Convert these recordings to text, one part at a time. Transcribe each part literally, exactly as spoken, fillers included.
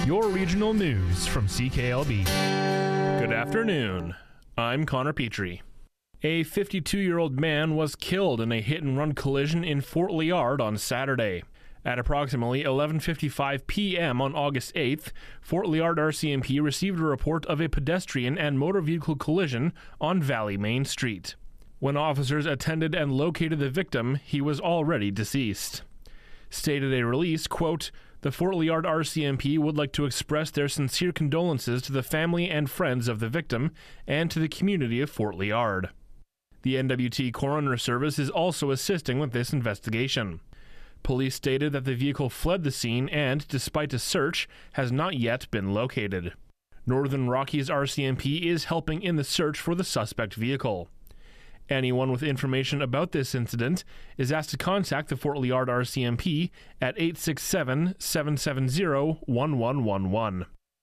your regional news from C K L B. Good afternoon. I'm Connor Petrie. A fifty-two-year-old man was killed in a hit-and-run collision in Fort Liard on Saturday. At approximately eleven fifty-five p.m. on August eighth, Fort Liard R C M P received a report of a pedestrian and motor vehicle collision on Valley Main Street. When officers attended and located the victim, he was already deceased. Stated a release, quote, "The Fort Liard R C M P would like to express their sincere condolences to the family and friends of the victim and to the community of Fort Liard." The N W T Coroner Service is also assisting with this investigation. Police stated that the vehicle fled the scene and, despite a search, has not yet been located. Northern Rockies R C M P is helping in the search for the suspect vehicle. Anyone with information about this incident is asked to contact the Fort Liard R C M P at eight six seven, seven seven zero, one one one one.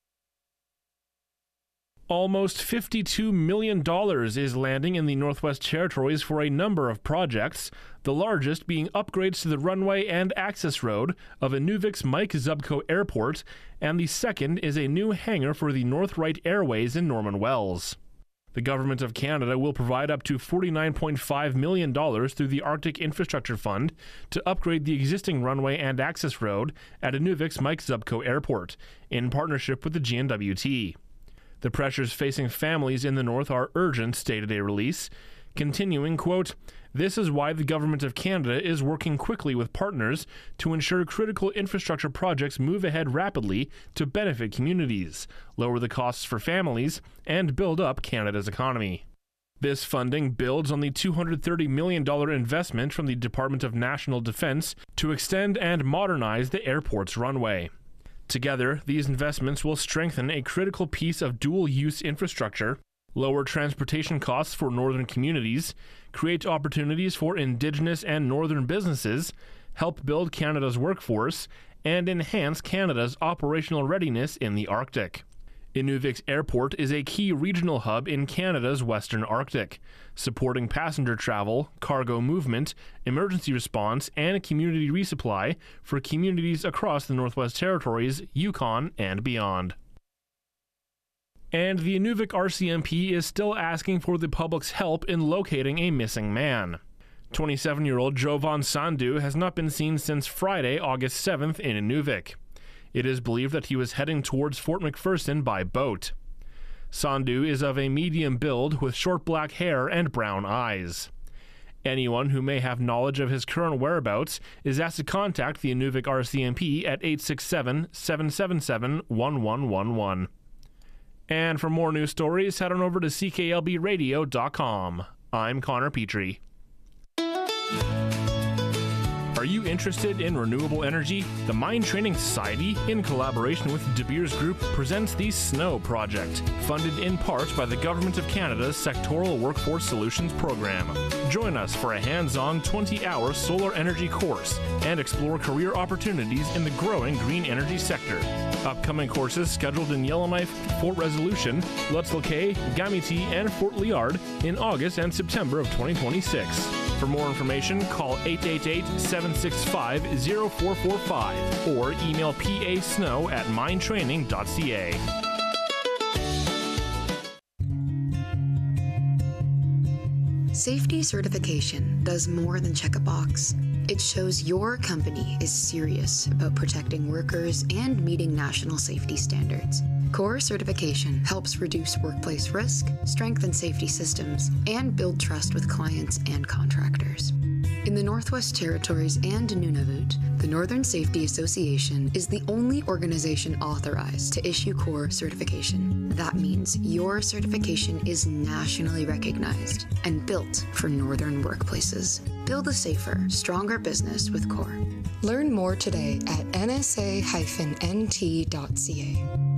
Almost fifty-two million dollars is landing in the Northwest Territories for a number of projects, the largest being upgrades to the runway and access road of Inuvik's Mike Zubko Airport, and the second is a new hangar for the North Right Airways in Norman Wells. The Government of Canada will provide up to forty-nine point five million dollars through the Arctic Infrastructure Fund to upgrade the existing runway and access road at Inuvik's Mike Zubko Airport, in partnership with the G N W T. The pressures facing families in the north are urgent, stated a release. Continuing, quote, "This is why the Government of Canada is working quickly with partners to ensure critical infrastructure projects move ahead rapidly to benefit communities, lower the costs for families, and build up Canada's economy." This funding builds on the two hundred thirty million dollars investment from the Department of National Defence to extend and modernize the airport's runway. Together, these investments will strengthen a critical piece of dual-use infrastructure, lower transportation costs for northern communities, create opportunities for Indigenous and northern businesses, help build Canada's workforce, and enhance Canada's operational readiness in the Arctic. Inuvik Airport is a key regional hub in Canada's Western Arctic, supporting passenger travel, cargo movement, emergency response, and community resupply for communities across the Northwest Territories, Yukon, and beyond. And the Inuvik R C M P is still asking for the public's help in locating a missing man. twenty-seven-year-old Jovan Sandhu has not been seen since Friday, August seventh in Inuvik. It is believed that he was heading towards Fort McPherson by boat. Sandhu is of a medium build with short black hair and brown eyes. Anyone who may have knowledge of his current whereabouts is asked to contact the Inuvik R C M P at eight six seven, seven seven seven, one one one one. And for more news stories, head on over to C K L B radio dot com. I'm Connor Petrie. Are you interested in renewable energy? The Mine Training Society, in collaboration with De Beers Group, presents the SNOW Project, funded in part by the Government of Canada's Sectoral Workforce Solutions Program. Join us for a hands-on twenty-hour solar energy course and explore career opportunities in the growing green energy sector. Upcoming courses scheduled in Yellowknife, Fort Resolution, Lutz-le-Quay, Gamiti, and Fort Liard in August and September of twenty twenty-six. For more information, call eight eight eight, seven six five, zero four four five or email pasnow at minetraining dot c a. Safety certification does more than check a box. It shows your company is serious about protecting workers and meeting national safety standards. Core certification helps reduce workplace risk, strengthen safety systems, and build trust with clients and contractors. In the Northwest Territories and Nunavut, the Northern Safety Association is the only organization authorized to issue Core certification. That means your certification is nationally recognized and built for northern workplaces. Build a safer, stronger business with Core. Learn more today at n s a dash n t dot c a.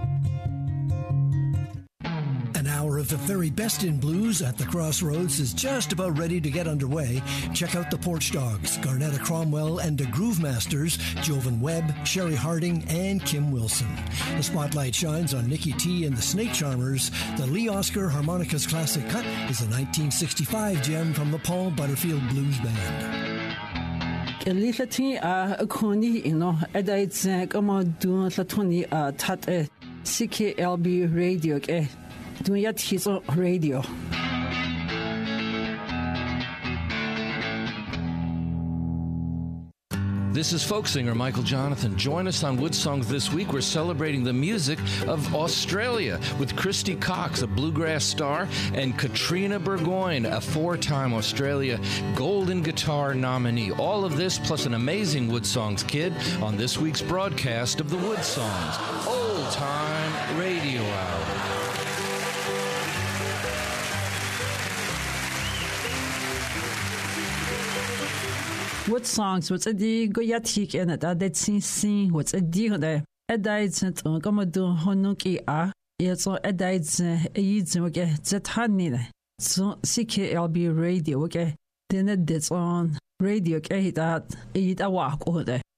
An hour of the very best in blues at the Crossroads is just about ready to get underway. Check out the Porch Dogs, Garnetta Cromwell, and the Groove Masters, Jovan Webb, Sherry Harding, and Kim Wilson. The spotlight shines on Nikki T and the Snake Charmers. The Lee Oscar Harmonicas Classic Cut is a nineteen sixty-five gem from the Paul Butterfield Blues Band. Kelitati a Koni, you know, Edites Gamadu Latoni Tat C K L B radio, eh? Do yet his radio. This is folk singer Michael Jonathan. Join us on Wood Songs this week. We're celebrating the music of Australia with Christy Cox, a bluegrass star, and Katrina Burgoyne, a four-time Australia Golden Guitar nominee. All of this plus an amazing Wood Songs kid on this week's broadcast of the Wood Songs Old Time Radio Hour. What songs? What's a di goyatik and that that sing sing? What's a di there? A diet and Gamadu Honuki a it's all a diet a yids okay, Zetani. So C K L B radio, okay? Then it's on radio, okay? That eat a walk over there.